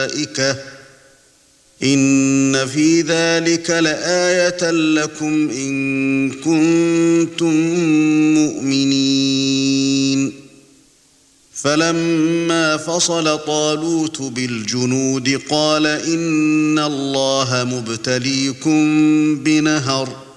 إن في ذلك لآية لكم إن كنتم مؤمنين. فلما فصل طالوت بالجنود قال إن الله مبتليكم بنهر